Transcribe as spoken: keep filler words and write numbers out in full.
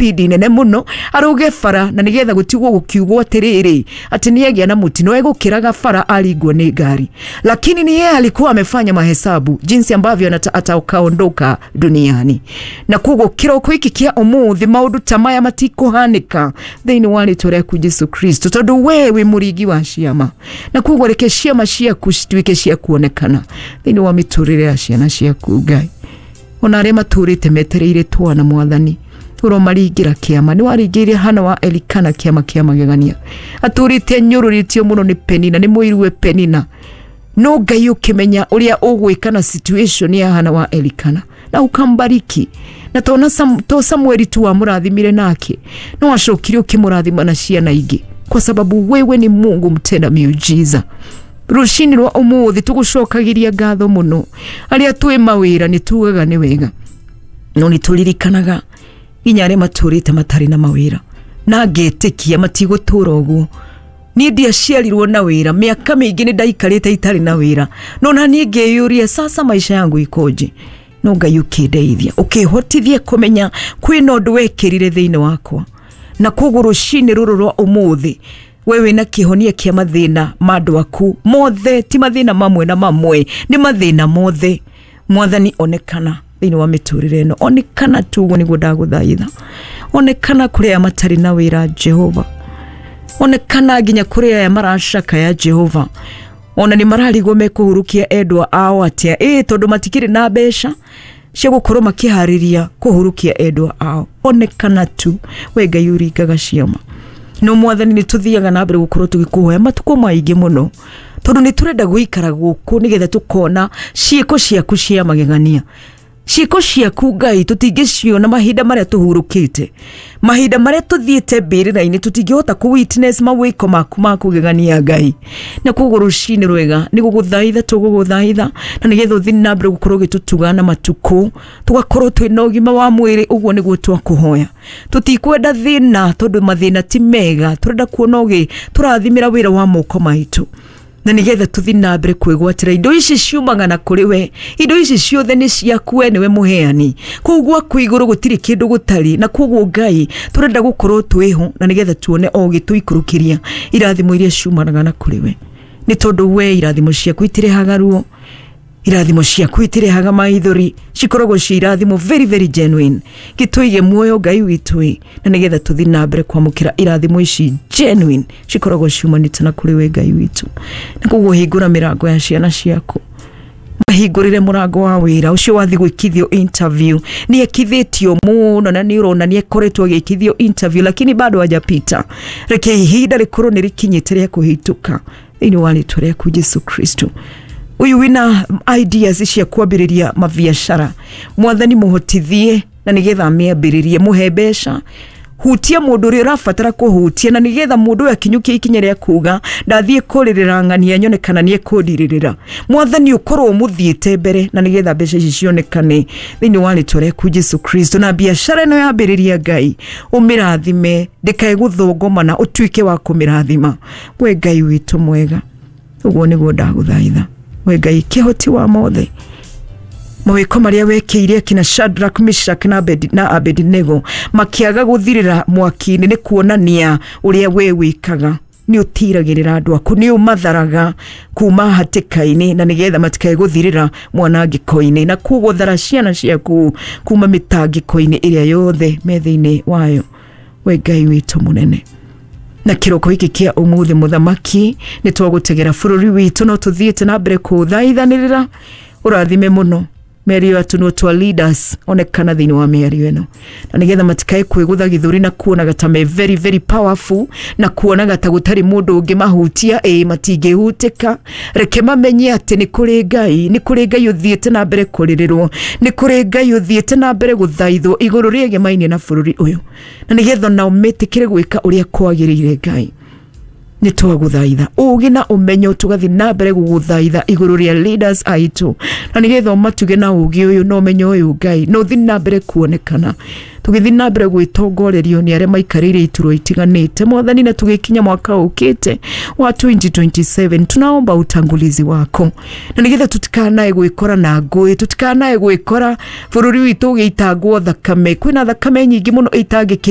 speed nene muno aruge fara na nigetha gutigwo gukiugwo atiriri ati niyegia na mutino egukiraga fara aligwo ni gari, lakini ni yeye alikuwa amefanya mahesabu jinsi ambavyo atakaondoka duniani. Na kugo kiroko hiki kia umuthi maundu tamaya matikuhanika thiini wa ritwa ku Jesu Kristo, tondu wewe murigi wa ciama na kugo reke ciama cia kucituike cia kuonekana thiini wa miturire ya ciana ciaku Ngai. Ona aria maturite metereire twana Mwathani uromaringira kiama ni waringiire Hana wa Elikana kiama kia magegania aturite nyururitio muno ni Penina ni muirwe Penina no Ngai ukimenya uria ugwika na situation ya Hana wa Elikana na ukambariki na tona sam, to Samueli tu amurathimire nake no ashokire ukimurathima na ciana ingi kwa sababu wewe ni Mungu mtenda miujiza. Rushini rwa umuthi tugucokagiria ngatho muno aria twi mawira ni tugaga ni wega no ni turirikanaga inyare maturite matari na mawira na ngetikia matigotura uguo ni ndia ciarirwo na wira miaka mingi ni ndaikarite itari na wira no na ni ngeyuria sasa maisha yangu ikoje no Ngai ukindeithia ukihotithie kumenya kwina undu wekirire thiini wakwa na kugo rushini ruru rwa umuthi wewe na kihonia kia mathina mandu aku mothe ti mathina mamwe na mamwe ni mathina mothe Mwathani onekana thiini wa miturire no onekana tu ni gudaguthaitha onekana kuria matari na wira Jehova onekana ginya kuria ya marashaka ya Jehova ona ni mararigo mekuhurukia endwa ao atia eh tondu matikiri na besha cia gukorwo makihariria kuhurukia endwa ao onekana tu we Ngai uringaga ciama no Mwathani ni tuthiaga na mbere gukorwo tugikuhoya matuko maingi muno tondu ni turenda guikara guku nigetha tukona ciiko ciaku cia magegania ciiko ciaku Ngai tutingiciona mahinda maria tuhurukite mahinda maria tuthiite mbirira-ini tutingihota ku witness mawiko maku ma kugegania Ngai na kugo rushini rwega ni guguthaitha tuguguthaitha na nigetha uthi na mbere gukorwo gitutuga na matuko tugakorwo twina ugima wa mwiri uguo niguo twakuhoya tutikwenda thina tondu mathina ti mega turenda kuona ugi turathimira wira wa moko maitu na nigetha tuthi na mbere kwigwatira indo ici ciumaga na kuri we indo ici ciothe ni ciaku niwe muheani kugwa kwiguru gutiri kindu gutari na kugwa Ngai turenda gukorwo twiho na nigetha tuone ogi tuikurukiria irathimo iria ciumanaga na kuri we ni tondu we irathimo ciaku itire hagaruo irathimo ciaku itire haga maithori cikoragwo ci irathimo very very genuine gituige muoyo Ngai witu na nigetha tuthi na mbere kwamukira irathimo ici genuine cikoragwo ciumanite na kuri we Ngai witu na kugo hingura mirango ya ciana ciaku mahingurire murango wa wira ucio wathi gwikithio interview ni ekithitio muno na ni urona ni ekoretwo gikithio interview lakini bado hajapita reke ihinda rikorwo ni rikinyite ria kuhituka ini wali tore ku Jesu Kristo uyu wina ideas cia kwambiriria mabiashara Mwathani muhotithie na nigetha miambiririe muhebesha hutia mundu uri rafatara kuhutia na nigetha mundu akinyukia ikinya ria kuga ndathie kuririra ngania nyone kana nie kudiririra Mwathani ukorwo muthiite mbere na nigetha besha cionekane thiini wa ritwa ku Jesu Kristo na biashara no yambiriria Ngai umirathime ndikae guthongoma na utuike wa kumirathima we Ngai witu mwega uguo niguo ndaguthaitha we Ngai kihoti wa mothe mawiko maria wekiire kina Shadrach Meshach na Abednego makiaga guthirira mwaki-ini ni kuonania uria we wikaga ni utiragirira andu aku ni umatharaga kuma hatikaini na nigetha matikae guthirira mwanangiko-ini na kuguthara ciana ciaku kuma mitangiko-ini iria yothe methe-ini wayo we Ngai witu munene na kiroko hiki kia umuthi muthamaki ni twagutegera bururi witu no tuthiite na mbere kuthaithanirira urathime muno merio atuno twa leaders onekana thiini wa merio eno na nigetha matikae kwigutha githuri na kuona gatame very very powerful na kuona gatagutari mundu ungi mahutia e matingihuteka reke mamenye ati ni kuri Ngai ni kuri Ngai uthiite na mbere kuririrwo ni kuri Ngai uthiite na mbere guthaithwo iguru riege maini na bururi uyu na nigetha na umetikire gwika uria kwagirire Ngai ni twaguthaitha ugi na umenyo tugathi na mbere guguthaitha iguru ria leaders aitu na nigetha matuge na ugi uyu no menyo uyu Ngai no thi na mbere kuonekana tugithi na mbere gwitongorerio ni aria maikarire ituro itiganite Mwathani na tugikinya mwaka ukite wa twenty twenty-seven tunaomba utangulizi wako na nigetha tutikanae gwikora na ngui tutikanae gwikora bururi witu ugitagwo thakame kwina thakame nyingi muno itangi